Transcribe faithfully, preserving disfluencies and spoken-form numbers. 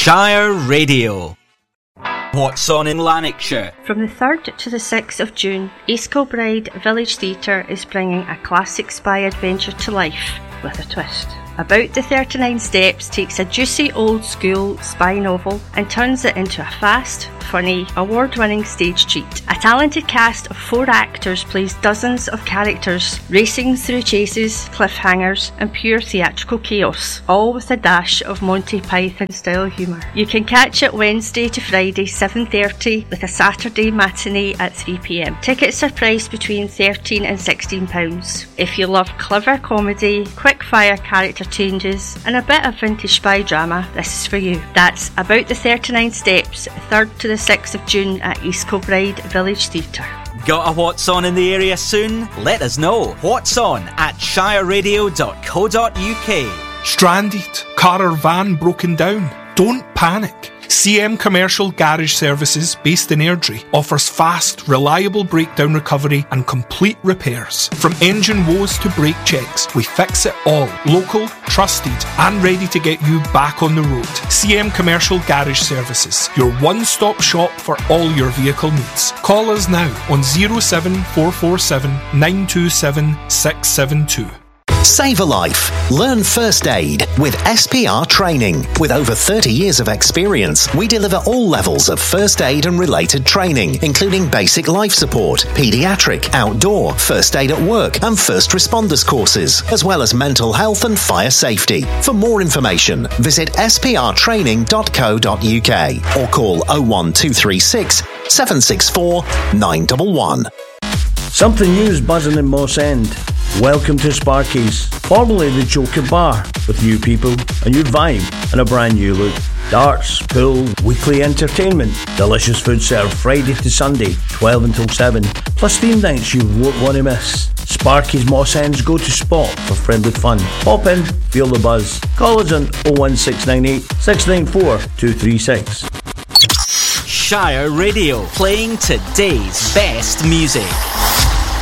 Shire Radio. What's on in Lanarkshire? From the third to the sixth of June, East Kilbride Village Theatre is bringing a classic spy adventure to life with a twist. About the thirty-nine Steps takes a juicy old school spy novel and turns it into a fast, funny, award-winning stage treat. A talented cast of four actors plays dozens of characters, racing through chases, cliffhangers and pure theatrical chaos, all with a dash of Monty Python-style humour. You can catch it Wednesday to Friday seven thirty with a Saturday matinee at three p m. Tickets are priced between thirteen and sixteen pounds. If you love clever comedy, quick-fire character changes and a bit of vintage spy drama, this is for you. That's About the thirty-nine Steps, third to the sixth of June at East Kilbride Village Theatre. Got a What's On in the area soon? Let us know. What's on at shire radio dot co dot u k. Stranded? Car or van broken down? Don't panic. C M Commercial Garage Services, based in Airdrie, offers fast, reliable breakdown recovery and complete repairs. From engine woes to brake checks, we fix it all. Local, trusted and ready to get you back on the road. C M Commercial Garage Services, your one-stop shop for all your vehicle needs. Call us now on zero seven four four seven nine two seven six seven two. Save a life. Learn first aid with S P R Training. With over thirty years of experience, we deliver all levels of first aid and related training, including basic life support, paediatric, outdoor, first aid at work, and first responders courses, as well as mental health and fire safety. For more information, visit s p r training dot co dot u k or call oh one two three six seven six four nine one one. Something new's buzzing in Moss End. Welcome to Sparky's, formerly the Joker Bar, with new people, a new vibe and a brand new look. Darts, pool, weekly entertainment, delicious food served Friday to Sunday, twelve until seven, plus theme nights you won't want to miss. Sparky's Moss End's go-to spot for friendly fun. Pop in, feel the buzz. Call us on oh one six nine eight six nine four two three six. Shire Radio, playing today's best music.